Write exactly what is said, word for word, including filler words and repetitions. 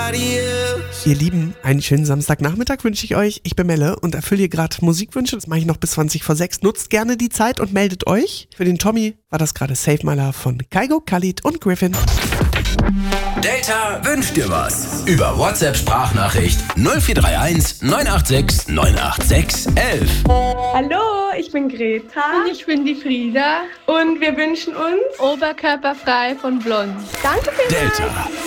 Ihr Lieben, einen schönen Samstagnachmittag wünsche ich euch. Ich bin Melle und erfülle hier gerade Musikwünsche. Das mache ich noch bis zwanzig vor sechs. Nutzt gerne die Zeit und meldet euch. Für den Tommy war das gerade Save My Love von Kygo, Khalid und Griffin. Delta wünscht dir was. Über WhatsApp-Sprachnachricht null vier drei eins neun acht sechs neun acht sechs elf. Hallo, ich bin Greta. Und ich bin die Frieda. Und wir wünschen uns Oberkörperfrei von Blond. Danke vielmals. Delta.